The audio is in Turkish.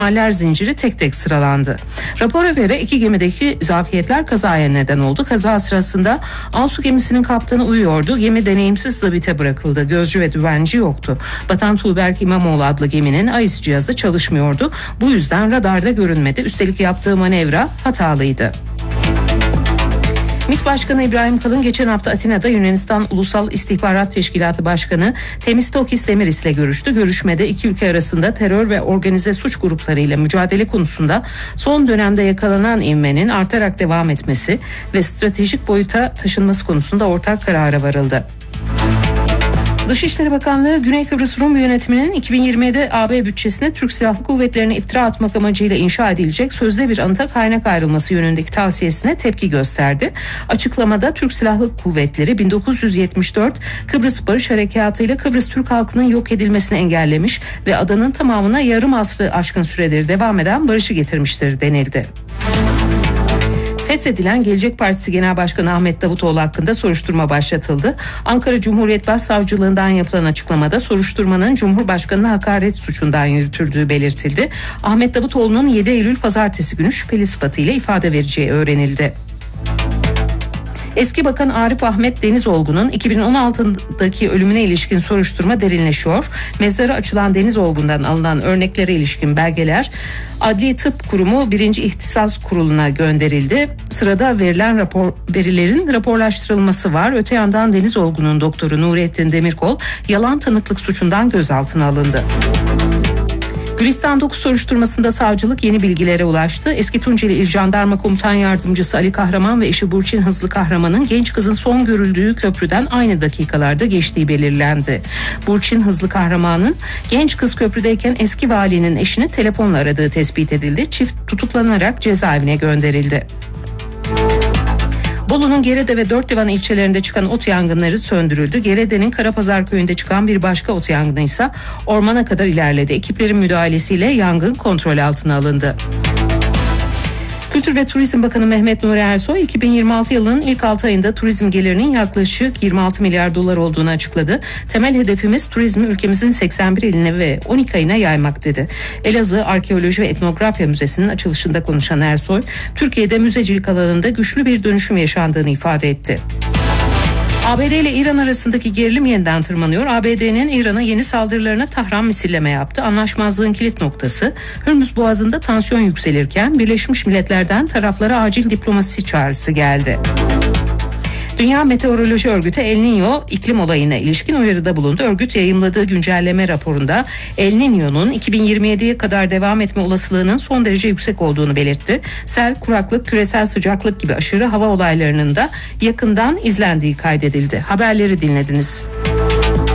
ihmaller zinciri tek tek sıralandı. Rapora göre 2 gemideki zafiyetler kazaya neden oldu. Kaza sırasında Ansu gemisinin kaptanı uyuyordu. Gemi deneyimsiz zabite bırakıldı. Gözcü ve düvenci yoktu. Batan Tuğberk İmamoğlu adlı geminin AIS cihazı çalışmıyordu. Bu yüzden radarda görünmedi. Üstelik yaptığı manevra hatalıydı. MİT Başkanı İbrahim Kalın geçen hafta Atina'da Yunanistan Ulusal İstihbarat Teşkilatı Başkanı Themistokis Demiris ile görüştü. Görüşmede iki ülke arasında terör ve organize suç gruplarıyla mücadele konusunda son dönemde yakalanan ivmenin artarak devam etmesi ve stratejik boyuta taşınması konusunda ortak karara varıldı. Dışişleri Bakanlığı, Güney Kıbrıs Rum yönetiminin 2027'de AB bütçesine Türk Silahlı Kuvvetleri'ne iftira atmak amacıyla inşa edilecek sözde bir anıta kaynak ayrılması yönündeki tavsiyesine tepki gösterdi. Açıklamada Türk Silahlı Kuvvetleri 1974 Kıbrıs Barış Harekatı ile Kıbrıs Türk halkının yok edilmesini engellemiş ve adanın tamamına yarım asrı aşkın süredir devam eden barışı getirmiştir denildi. Feshedilen Gelecek Partisi Genel Başkanı Ahmet Davutoğlu hakkında soruşturma başlatıldı. Ankara Cumhuriyet Başsavcılığından yapılan açıklamada soruşturmanın Cumhurbaşkanı'na hakaret suçundan yürütüldüğü belirtildi. Ahmet Davutoğlu'nun 7 Eylül Pazartesi günü şüpheli sıfatıyla ifade vereceği öğrenildi. Eski Bakan Arif Ahmet Denizolgu'nun 2016'daki ölümüne ilişkin soruşturma derinleşiyor. Mezarı açılan Denizolgu'ndan alınan örneklere ilişkin belgeler Adli Tıp Kurumu 1. İhtisas Kurulu'na gönderildi. Sırada verilerin raporlaştırılması var. Öte yandan Denizolgu'nun doktoru Nurettin Demirkol yalan tanıklık suçundan gözaltına alındı. Gülistan 9 soruşturmasında savcılık yeni bilgilere ulaştı. Eski Tunceli İl Jandarma Komutan Yardımcısı Ali Kahraman ve eşi Burçin Hızlı Kahraman'ın genç kızın son görüldüğü köprüden aynı dakikalarda geçtiği belirlendi. Burçin Hızlı Kahraman'ın genç kız köprüdeyken eski valinin eşini telefonla aradığı tespit edildi. Çift tutuklanarak cezaevine gönderildi. Bolu'nun Gerede ve Dörtdivan ilçelerinde çıkan ot yangınları söndürüldü. Gerede'nin Karapazar köyünde çıkan bir başka ot yangını ise ormana kadar ilerledi. Ekiplerin müdahalesiyle yangın kontrol altına alındı. Kültür ve Turizm Bakanı Mehmet Nuri Ersoy 2026 yılının ilk 6 ayında turizm gelirinin yaklaşık 26 milyar dolar olduğunu açıkladı. Temel hedefimiz turizmi ülkemizin 81 iline ve 12 ayına yaymak dedi. Elazığ Arkeoloji ve Etnografya Müzesi'nin açılışında konuşan Ersoy, Türkiye'de müzecilik alanında güçlü bir dönüşüm yaşandığını ifade etti. ABD ile İran arasındaki gerilim yeniden tırmanıyor. ABD'nin İran'a yeni saldırılarına Tahran misilleme yaptı. Anlaşmazlığın kilit noktası Hürmüz Boğazı'nda tansiyon yükselirken Birleşmiş Milletler'den taraflara acil diplomasi çağrısı geldi. Dünya Meteoroloji Örgütü El Niño iklim olayına ilişkin uyarıda bulundu. Örgüt yayımladığı güncelleme raporunda El Niño'nun 2027'ye kadar devam etme olasılığının son derece yüksek olduğunu belirtti. Sel, kuraklık, küresel sıcaklık gibi aşırı hava olaylarının da yakından izlendiği kaydedildi. Haberleri dinlediniz.